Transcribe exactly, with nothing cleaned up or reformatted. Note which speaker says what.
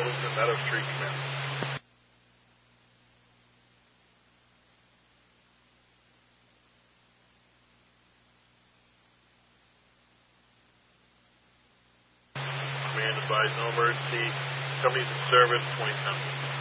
Speaker 1: Littleton Meadow Street, command. Command advise no emergency. Company's in service, twenty ten.